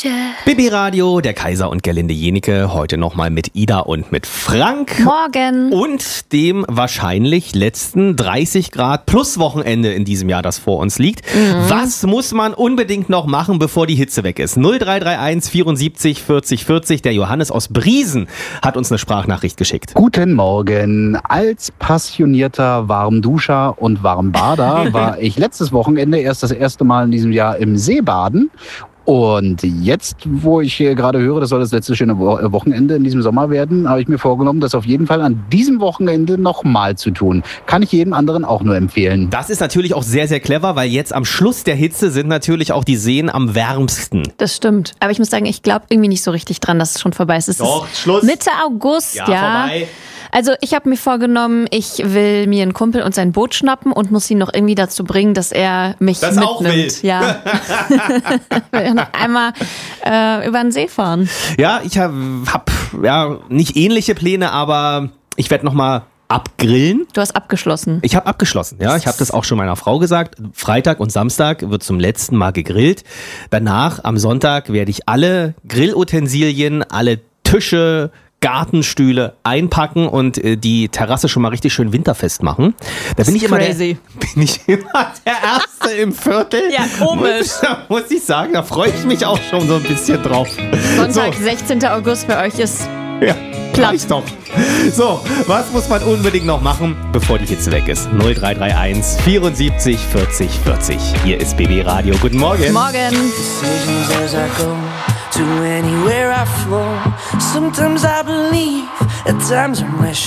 Kirche. Bibi Radio, der Kaiser und Gerlinde Jenike, heute nochmal mit Ida und mit Frank. Morgen. Und dem wahrscheinlich letzten 30 Grad plus Wochenende in diesem Jahr, das vor uns liegt. Was muss man unbedingt noch machen, bevor die Hitze weg ist? 0331 74 40 40. Der Johannes aus Briesen hat uns eine Sprachnachricht geschickt. Guten Morgen. Als passionierter Warmduscher und Warmbader war ich letztes Wochenende erst das erste Mal in diesem Jahr im See baden. Und jetzt, wo ich hier gerade höre, das soll das letzte schöne Wochenende in diesem Sommer werden, habe ich mir vorgenommen, das auf jeden Fall an diesem Wochenende nochmal zu tun. Kann ich jedem anderen auch nur empfehlen. Das ist natürlich auch sehr, sehr clever, weil jetzt am Schluss der Hitze sind natürlich auch die Seen am wärmsten. Das stimmt. Aber ich muss sagen, ich glaube irgendwie nicht so richtig dran, dass es schon vorbei ist. Es Doch, ist Schluss. Mitte August, ja. Vorbei. Also ich habe mir vorgenommen, ich will mir einen Kumpel und sein Boot schnappen und muss ihn noch irgendwie dazu bringen, dass er mich Das mitnimmt. auch will. Ja. Will noch einmal über den See fahren. Ja, ich hab nicht ähnliche Pläne, aber ich werde nochmal abgrillen. Du hast abgeschlossen. Ich habe abgeschlossen, ja. Ich habe das auch schon meiner Frau gesagt. Freitag und Samstag wird zum letzten Mal gegrillt. Danach, am Sonntag, werde ich alle Grillutensilien, alle Tische, Gartenstühle einpacken und die Terrasse schon mal richtig schön winterfest machen. Da bin ich immer der Erste im Viertel. Ja, komisch. Muss ich sagen, da freue ich mich auch schon so ein bisschen drauf. Sonntag, So. 16. August bei euch ist Ja, Platt. reicht doch. So, was muss man unbedingt noch machen, bevor die Hitze weg ist? 0331 74 40 40. Hier ist BB Radio. Guten Morgen. morgen. Decisions as I go to anywhere I flow. Sometimes I believe, at times I'm